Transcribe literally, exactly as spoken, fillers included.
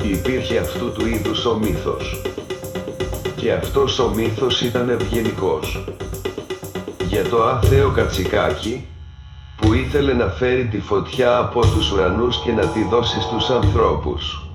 Υπήρχε αυτού του είδους ο μύθος. Και αυτός ο μύθος ήταν ευγενικός. Για το άθεο κατσικάκι, που ήθελε να φέρει τη φωτιά από τους ουρανούς και να τη δώσει στους ανθρώπους.